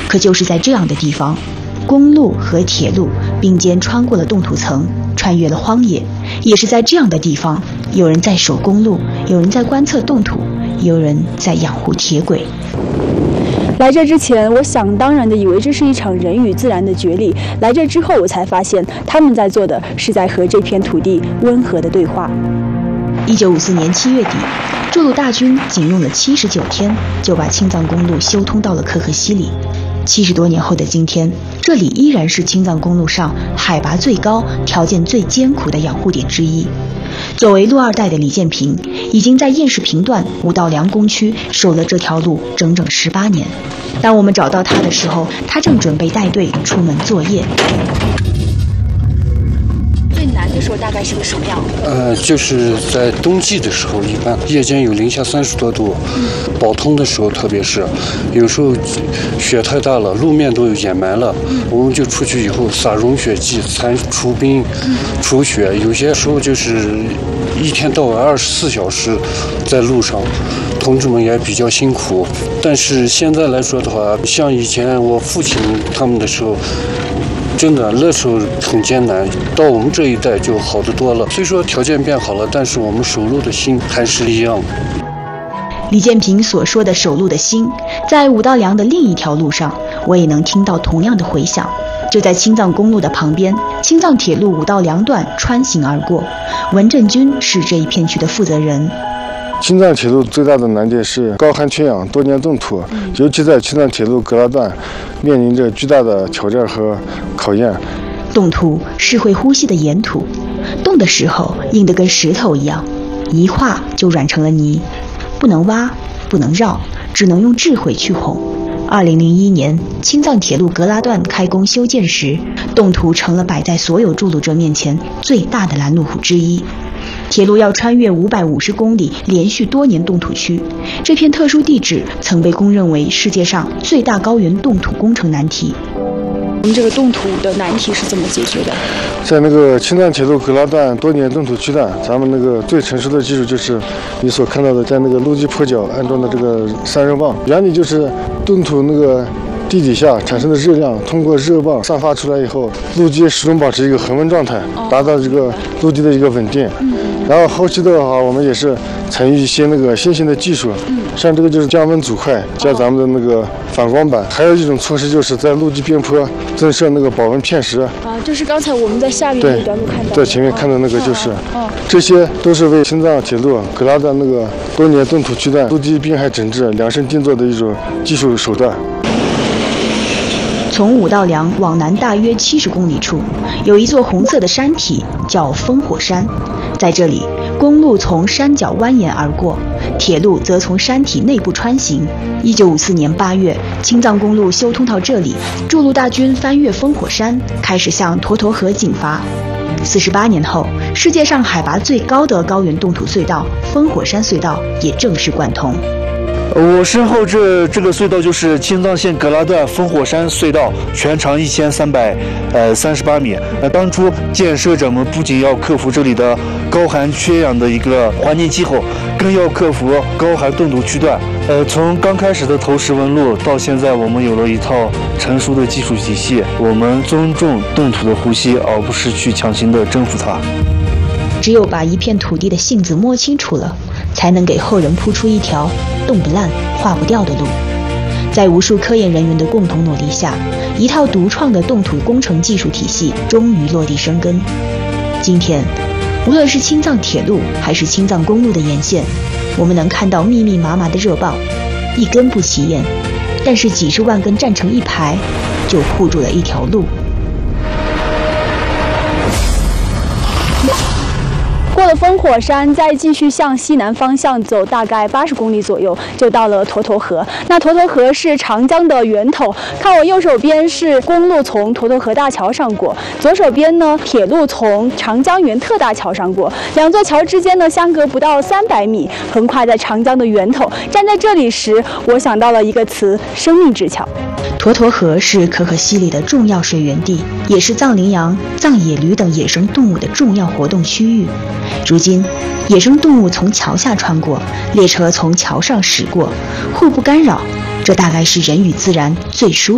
可就是在这样的地方，公路和铁路并肩穿过了冻土层，穿越了荒野。也是在这样的地方，有人在守公路，有人在观测冻土，有人在养护铁轨。 来这之前，我想当然的以为这是一场人与自然的角力。来这之后，我才发现他们在做的是在和这片土地温和的对话。 1954年7月底，筑路大军仅用了79天，就把青藏公路修通到了可可西里。70多年后的今天，这里依然是青藏公路上海拔最高、条件最艰苦的养护点之一。作为路二代的李建平，已经在偃师坪段五道梁工区守了这条路整整18年。当我们找到他的时候，他正准备带队出门作业。 最难的时候大概是个什么样？ 就是在冬季的时候，一般夜间有零下30多度，保通的时候，特别是有时候雪太大了，路面都掩埋了，我们就出去以后撒融雪剂、除冰、除雪，有些时候就是一天到晚24小时在路上，同志们也比较辛苦。但是现在来说的话，像以前我父亲他们的时候，真的那时候很艰难，到我们这一代就好得多了。虽说条件变好了，但是我们守路的心还是一样。 李建平所说的守路的心，在五道梁的另一条路上，我也能听到同样的回响。就在青藏公路的旁边，青藏铁路五道梁段穿行而过。文振军是这一片区的负责人。 青藏铁路最大的难点是高寒缺氧、多年冻土，尤其在青藏铁路格拉段，面临着巨大的挑战和考验。 冻土是会呼吸的岩土，冻的时候硬得跟石头一样，一化就软成了泥，不能挖，不能绕，只能用智慧去哄。2001年，青藏铁路格拉段开工修建时，冻土成了摆在所有筑路者面前最大的拦路虎之一。铁路要穿越550公里连续多年冻土区，这片特殊地质曾被公认为世界上最大高原冻土工程难题。 我们这个冻土的难题是怎么解决的？ 在那个青藏铁路格拉段多年冻土区段，咱们那个最成熟的技术就是你所看到的，在那个路基坡脚安装的这个散热棒，原理就是冻土那个地底下产生的热量通过热棒散发出来以后，路基始终保持一个恒温状态，达到这个路基的一个稳定。然后后期的话，我们也是采用一些那个新型的技术，像这个就是降温组块加咱们的那个反光板，还有一种措施就是在路基边坡增设那个保温片石。 就是刚才我们在下面那段路看到， 在前面看到那个就是，这些都是为青藏铁路格拉段那个多年冻土区段路基滨海整治量身定做的一种技术手段。 从五道梁往南大约70公里处，有一座红色的山体，叫烽火山。在这里，公路从山脚蜿蜒而过，铁路则从山体内部穿行。1954年8月，青藏公路修通到这里，筑路大军翻越烽火山，开始向沱沱河进发。48年后，世界上海拔最高的高原冻土隧道烽火山隧道也正式贯通。 我身后这个隧道就是青藏线格拉段烽火山隧道，全长1338米。当初建设者们不仅要克服这里的高寒缺氧的一个环境气候，更要克服高寒冻土区段。从刚开始的投石纹路到现在，我们有了一套成熟的技术体系。我们尊重冻土的呼吸，而不是去强行的征服它。 只有把一片土地的性子摸清楚了，才能给后人铺出一条冻不烂、化不掉的路。在无数科研人员的共同努力下，一套独创的冻土工程技术体系终于落地生根。今天，无论是青藏铁路还是青藏公路的沿线，我们能看到密密麻麻的热棒，一根不起眼，但是几十万根站成一排，就护住了一条路。 过了烽火山，再继续向西南方向走，大概80公里左右，就到了沱沱河。那沱沱河是长江的源头，看我右手边是公路从沱沱河大桥上过，左手边呢铁路从长江源特大桥上过，两座桥之间呢相隔不到300米，横跨在长江的源头。站在这里时，我想到了一个词：生命之桥。 沱沱河是可可西里的重要水源地，也是藏羚羊、藏野驴等野生动物的重要活动区域。如今，野生动物从桥下穿过，列车从桥上驶过，互不干扰，这大概是人与自然最舒服